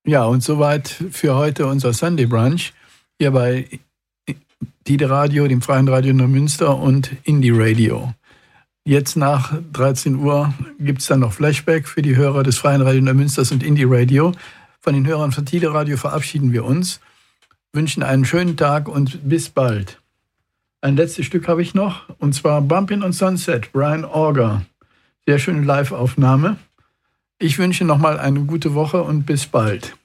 Ja, und soweit für heute unser Sunday Brunch hier bei Tide Radio, dem Freien Radio Neumünster und Indie Radio. Jetzt nach 13 Uhr gibt es dann noch Flashback für die Hörer des Freien Radio Neumünsters und Indie Radio. Von den Hörern von Tide Radio verabschieden wir uns, wünschen einen schönen Tag und bis bald. Ein letztes Stück habe ich noch, und zwar Bumpin' on Sunset, Brian Auger. Sehr schöne Live-Aufnahme. Ich wünsche nochmal eine gute Woche und bis bald.